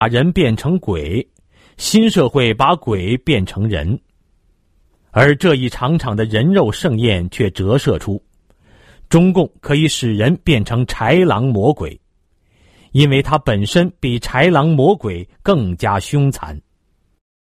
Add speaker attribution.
Speaker 1: 把人变成鬼，新社会把鬼变成人。而这一场场的人肉盛宴却折射出，中共可以使人变成豺狼魔鬼，因为它本身比豺狼魔鬼更加凶残。